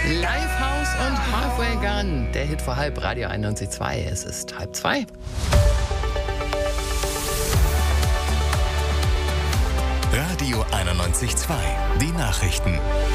Lifehouse und Halfway Gone, der Hit vor halb, Radio 91.2. Es ist 1:30. Radio 91.2, die Nachrichten.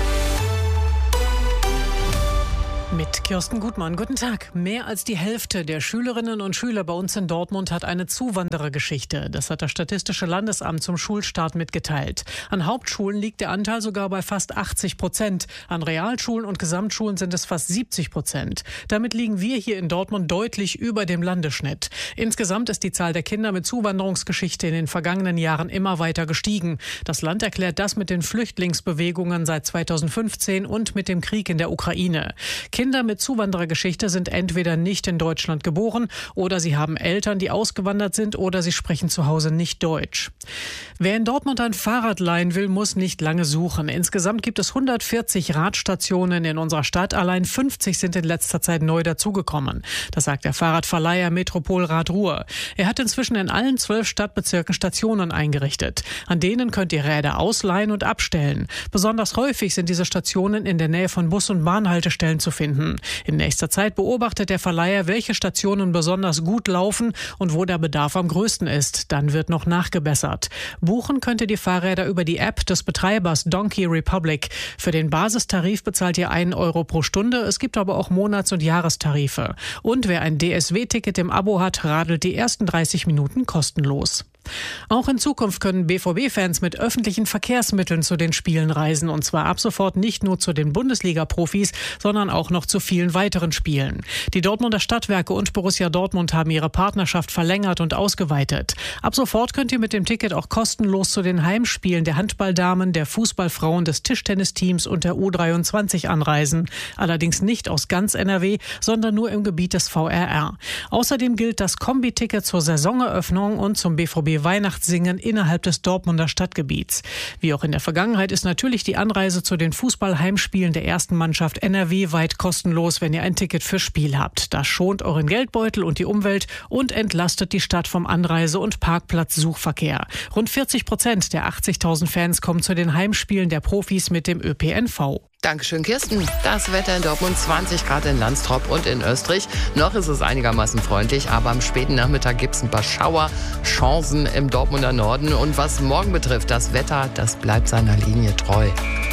Mit Kirsten Gutmann. Guten Tag. Mehr als die Hälfte der Schülerinnen und Schüler bei uns in Dortmund hat eine Zuwanderergeschichte. Das hat das Statistische Landesamt zum Schulstart mitgeteilt. An Hauptschulen liegt der Anteil sogar bei fast 80%. An Realschulen und Gesamtschulen sind es fast 70%. Damit liegen wir hier in Dortmund deutlich über dem Landesschnitt. Insgesamt ist die Zahl der Kinder mit Zuwanderungsgeschichte in den vergangenen Jahren immer weiter gestiegen. Das Land erklärt das mit den Flüchtlingsbewegungen seit 2015 und mit dem Krieg in der Ukraine. Kinder mit Zuwanderergeschichte sind entweder nicht in Deutschland geboren oder sie haben Eltern, die ausgewandert sind oder sie sprechen zu Hause nicht Deutsch. Wer in Dortmund ein Fahrrad leihen will, muss nicht lange suchen. Insgesamt gibt es 140 Radstationen in unserer Stadt. Allein 50 sind in letzter Zeit neu dazugekommen. Das sagt der Fahrradverleiher Metropolrad Ruhr. Er hat inzwischen in allen 12 Stadtbezirken Stationen eingerichtet. An denen könnt ihr Räder ausleihen und abstellen. Besonders häufig sind diese Stationen in der Nähe von Bus- und Bahnhaltestellen zu finden. In nächster Zeit beobachtet der Verleiher, welche Stationen besonders gut laufen und wo der Bedarf am größten ist. Dann wird noch nachgebessert. Buchen könnt ihr die Fahrräder über die App des Betreibers Donkey Republic. Für den Basistarif bezahlt ihr 1 Euro pro Stunde. Es gibt aber auch Monats- und Jahrestarife. Und wer ein DSW-Ticket im Abo hat, radelt die ersten 30 Minuten kostenlos. Auch in Zukunft können BVB-Fans mit öffentlichen Verkehrsmitteln zu den Spielen reisen. Und zwar ab sofort nicht nur zu den Bundesliga-Profis, sondern auch noch zu vielen weiteren Spielen. Die Dortmunder Stadtwerke und Borussia Dortmund haben ihre Partnerschaft verlängert und ausgeweitet. Ab sofort könnt ihr mit dem Ticket auch kostenlos zu den Heimspielen der Handballdamen, der Fußballfrauen, des Tischtennisteams und der U23 anreisen. Allerdings nicht aus ganz NRW, sondern nur im Gebiet des VRR. Außerdem gilt das Kombi-Ticket zur Saisoneröffnung und zum BVB Weihnachtssingen innerhalb des Dortmunder Stadtgebiets. Wie auch in der Vergangenheit ist natürlich die Anreise zu den Fußballheimspielen der ersten Mannschaft NRW weit kostenlos, wenn ihr ein Ticket fürs Spiel habt. Das schont euren Geldbeutel und die Umwelt und entlastet die Stadt vom Anreise- und Parkplatzsuchverkehr. Rund 40% der 80.000 Fans kommen zu den Heimspielen der Profis mit dem ÖPNV. Dankeschön, Kirsten. Das Wetter in Dortmund, 20 Grad in Landstrop und in Österreich. Noch ist es einigermaßen freundlich, aber am späten Nachmittag gibt es ein paar Schauerchancen im Dortmunder Norden. Und was morgen betrifft, das Wetter, das bleibt seiner Linie treu.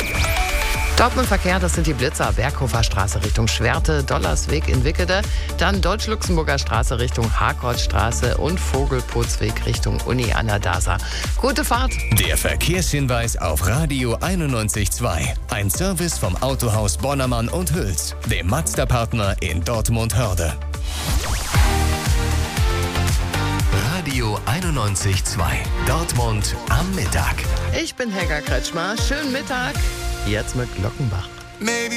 Dortmund-Verkehr, das sind die Blitzer, Berghofer Straße Richtung Schwerte, Dollersweg in Wickede, dann Deutsch-Luxemburger Straße Richtung Harkortstraße und Vogelputzweg Richtung Uni an der Dasa. Gute Fahrt! Der Verkehrshinweis auf Radio 91.2. Ein Service vom Autohaus Bonnermann und Hüls, dem Mazda-Partner in Dortmund-Hörde. Radio 91.2. Dortmund am Mittag. Ich bin Helga Kretschmer. Schönen Mittag. Jetzt mit Glockenbach.